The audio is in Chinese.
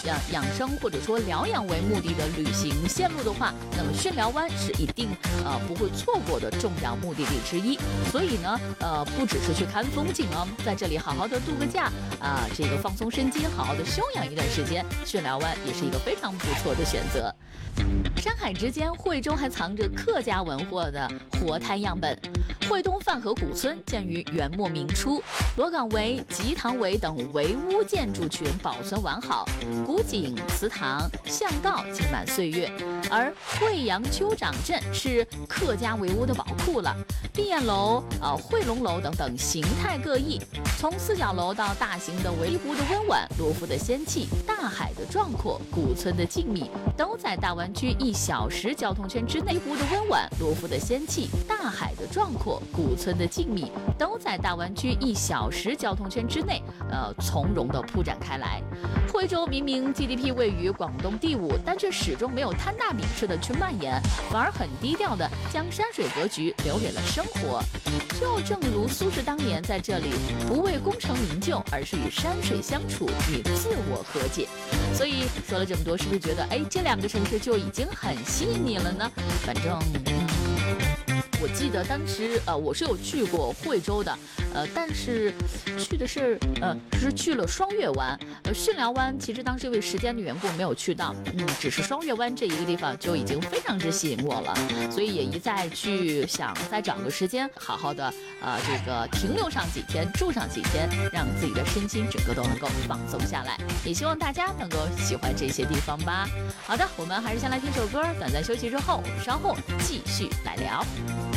养生或者说疗养为目的的旅行线路的话，那么巽寮湾是一定不会错过的重要目的地之一。所以呢，不只是去看风景哦，在这里好好的度个假这个放松身心，好好的休养一段时间，巽寮湾也是一个非常不错的选择。山海之间，惠州还藏着客家文化的活态样本。惠东范河古村建于元末明初，罗岗围、吉堂围等围屋建筑群保存完好，古井、祠堂、巷道浸满岁月。而惠阳丘长镇是客家围屋的宝库了，碧燕楼、惠龙楼等等形态各异，从四角楼到大型的围湖的温婉、罗浮的仙气、大海的壮阔、古村的静谧，都在大湾区1小时交通圈之内。围湖的温婉、罗浮的仙气、大海的壮阔、古村的静谧，都在大湾区1小时交通圈之内，从容地铺展开来。惠州明明 GDP 位于广东第5，但却始终没有摊大饼似的去蔓延，反而很低调地将山水格局留给了生活。就正如苏轼当年在这里不为功成名就，而是与山水相处，与自我和解。所以说了这么多，是不是觉得这2个城市就已经很吸引你了呢？反正我记得当时我是有去过惠州的，但是去的是就是去了双月湾，巽寮湾其实当时因为时间的缘故没有去到，只是双月湾这一个地方就已经非常之吸引我了，所以也一再去想再找个时间好好的这个停留上几天，住上几天，让自己的身心整个都能够放松下来，也希望大家能够喜欢这些地方吧。好的，我们还是先来听首歌，短暂休息之后，我们稍后继续来聊。